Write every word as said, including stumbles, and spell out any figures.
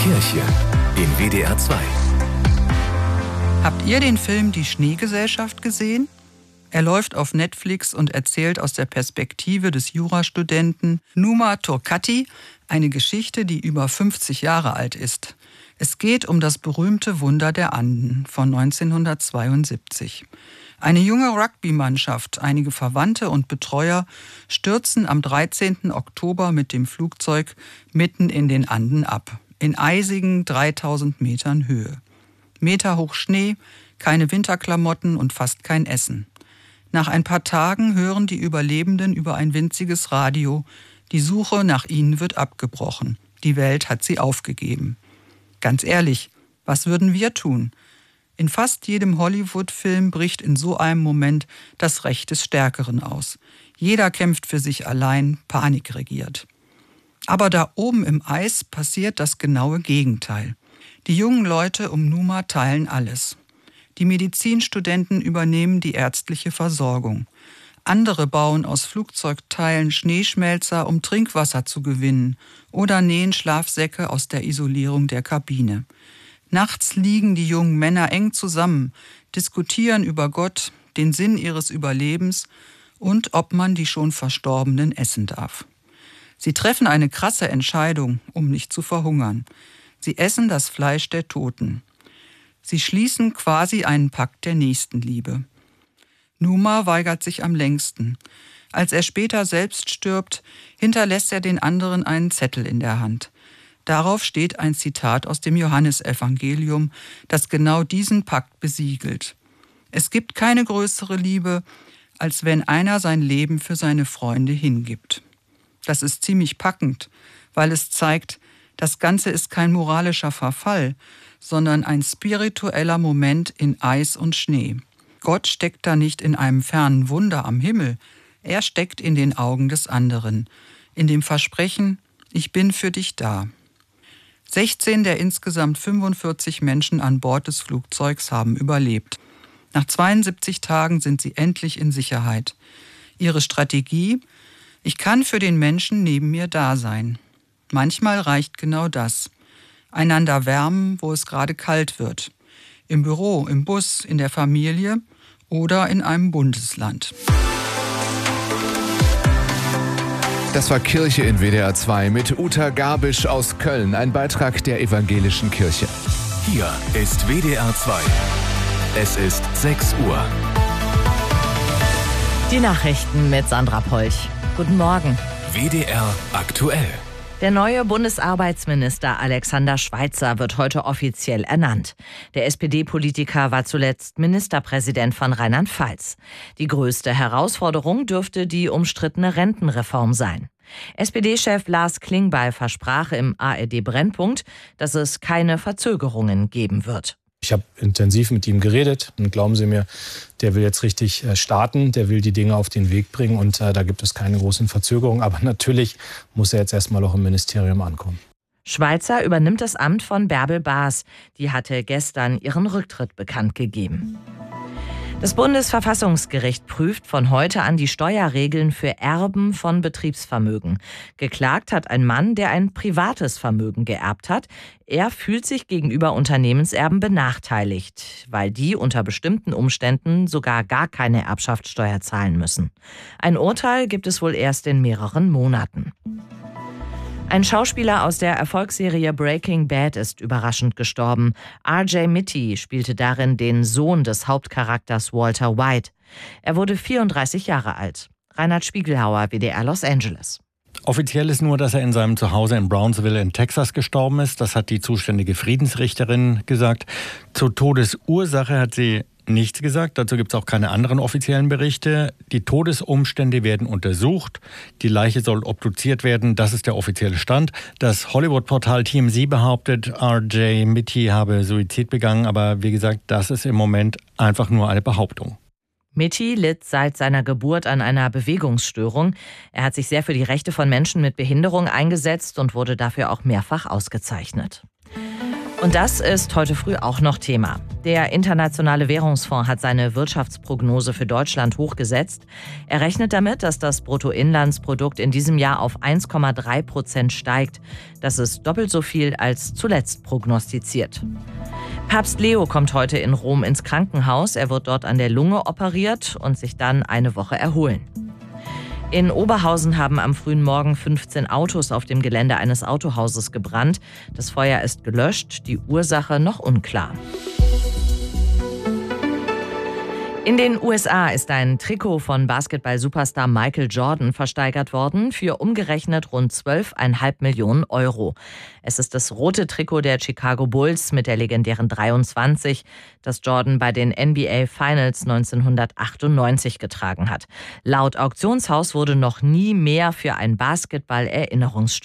Kirche in W D R zwei. Habt ihr den Film Die Schneegesellschaft gesehen? Er läuft auf Netflix und erzählt aus der Perspektive des Jurastudenten Numa Turkati eine Geschichte, die über fünfzig Jahre alt ist. Es geht um das berühmte Wunder der Anden von neunzehnhundertzweiundsiebzig. Eine junge Rugby-Mannschaft, einige Verwandte und Betreuer stürzen am dreizehnten Oktober mit dem Flugzeug mitten in den Anden ab, in eisigen dreitausend Metern Höhe. Meterhoch Schnee, keine Winterklamotten und fast kein Essen. Nach ein paar Tagen hören die Überlebenden über ein winziges Radio, die Suche nach ihnen wird abgebrochen. Die Welt hat sie aufgegeben. Ganz ehrlich, was würden wir tun? In fast jedem Hollywood-Film bricht in so einem Moment das Recht des Stärkeren aus. Jeder kämpft für sich allein, Panik regiert. Aber da oben im Eis passiert das genaue Gegenteil. Die jungen Leute um Numa teilen alles. Die Medizinstudenten übernehmen die ärztliche Versorgung. Andere bauen aus Flugzeugteilen Schneeschmelzer, um Trinkwasser zu gewinnen, oder nähen Schlafsäcke aus der Isolierung der Kabine. Nachts liegen die jungen Männer eng zusammen, diskutieren über Gott, den Sinn ihres Überlebens und ob man die schon Verstorbenen essen darf. Sie treffen eine krasse Entscheidung, um nicht zu verhungern. Sie essen das Fleisch der Toten. Sie schließen quasi einen Pakt der Nächstenliebe. Numa weigert sich am längsten. Als er später selbst stirbt, hinterlässt er den anderen einen Zettel in der Hand. Darauf steht ein Zitat aus dem Johannesevangelium, das genau diesen Pakt besiegelt. Es gibt keine größere Liebe, als wenn einer sein Leben für seine Freunde hingibt. Das ist ziemlich packend, weil es zeigt, das Ganze ist kein moralischer Verfall, sondern ein spiritueller Moment in Eis und Schnee. Gott steckt da nicht in einem fernen Wunder am Himmel, er steckt in den Augen des anderen, in dem Versprechen, ich bin für dich da. sechzehn der insgesamt fünfundvierzig Menschen an Bord des Flugzeugs haben überlebt. Nach zweiundsiebzig Tagen sind sie endlich in Sicherheit. Ihre Strategie? Ich kann für den Menschen neben mir da sein. Manchmal reicht genau das. Einander wärmen, wo es gerade kalt wird. Im Büro, im Bus, in der Familie oder in einem Bundesland. Das war Kirche in W D R zwei mit Uta Gabisch aus Köln, ein Beitrag der Evangelischen Kirche. Hier ist W D R zwei. Es ist sechs Uhr. Die Nachrichten mit Sandra Polch. Guten Morgen. W D R aktuell. Der neue Bundesarbeitsminister Alexander Schweitzer wird heute offiziell ernannt. Der S P D-Politiker war zuletzt Ministerpräsident von Rheinland-Pfalz. Die größte Herausforderung dürfte die umstrittene Rentenreform sein. S P D-Chef Lars Klingbeil versprach im A R D-Brennpunkt, dass es keine Verzögerungen geben wird. Ich habe intensiv mit ihm geredet und glauben Sie mir, der will jetzt richtig starten, der will die Dinge auf den Weg bringen und äh, da gibt es keine großen Verzögerungen. Aber natürlich muss er jetzt erstmal auch im Ministerium ankommen. Schweitzer übernimmt das Amt von Bärbel Baas. Die hatte gestern ihren Rücktritt bekannt gegeben. Das Bundesverfassungsgericht prüft von heute an die Steuerregeln für Erben von Betriebsvermögen. Geklagt hat ein Mann, der ein privates Vermögen geerbt hat. Er fühlt sich gegenüber Unternehmenserben benachteiligt, weil die unter bestimmten Umständen sogar gar keine Erbschaftssteuer zahlen müssen. Ein Urteil gibt es wohl erst in mehreren Monaten. Ein Schauspieler aus der Erfolgsserie Breaking Bad ist überraschend gestorben. R J Mitty spielte darin den Sohn des Hauptcharakters Walter White. Er wurde vierunddreißig Jahre alt. Reinhard Spiegelhauer, W D R Los Angeles. Offiziell ist nur, dass er in seinem Zuhause in Brownsville in Texas gestorben ist. Das hat die zuständige Friedensrichterin gesagt. Zur Todesursache hat sie nichts gesagt. Dazu gibt es auch keine anderen offiziellen Berichte. Die Todesumstände werden untersucht. Die Leiche soll obduziert werden. Das ist der offizielle Stand. Das Hollywood-Portal T M Z behauptet, R J Mitty habe Suizid begangen. Aber wie gesagt, das ist im Moment einfach nur eine Behauptung. Mitty litt seit seiner Geburt an einer Bewegungsstörung. Er hat sich sehr für die Rechte von Menschen mit Behinderung eingesetzt und wurde dafür auch mehrfach ausgezeichnet. Und das ist heute früh auch noch Thema. Der Internationale Währungsfonds hat seine Wirtschaftsprognose für Deutschland hochgesetzt. Er rechnet damit, dass das Bruttoinlandsprodukt in diesem Jahr auf eins Komma drei Prozent steigt. Das ist doppelt so viel als zuletzt prognostiziert. Papst Leo kommt heute in Rom ins Krankenhaus. Er wird dort an der Lunge operiert und sich dann eine Woche erholen. In Oberhausen haben am frühen Morgen fünfzehn Autos auf dem Gelände eines Autohauses gebrannt. Das Feuer ist gelöscht, die Ursache noch unklar. In den U S A ist ein Trikot von Basketball-Superstar Michael Jordan versteigert worden für umgerechnet rund zwölf Komma fünf Millionen Euro. Es ist das rote Trikot der Chicago Bulls mit der legendären dreiundzwanzig, das Jordan bei den N B A Finals neunzehnhundertachtundneunzig getragen hat. Laut Auktionshaus wurde noch nie mehr für ein Basketball-Erinnerungsstück